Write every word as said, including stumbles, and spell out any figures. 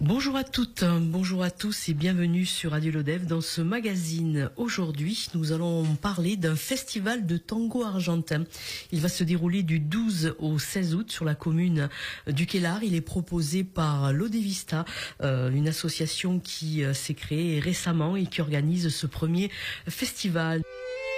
Bonjour à toutes, bonjour à tous et bienvenue sur Radio Lodève. Dans ce magazine, aujourd'hui, nous allons parler d'un festival de tango argentin. Il va se dérouler du douze au seize août sur la commune du Quelar. Il est proposé par l'Odevista, euh, une association qui euh, s'est créée récemment et qui organise ce premier festival.